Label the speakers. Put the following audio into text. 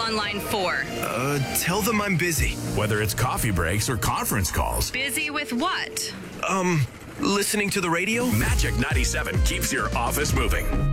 Speaker 1: line for?
Speaker 2: Tell them I'm busy.
Speaker 3: Whether it's coffee breaks or conference calls.
Speaker 1: Busy with what?
Speaker 2: Listening to the radio?
Speaker 3: Magic 97 keeps your office moving.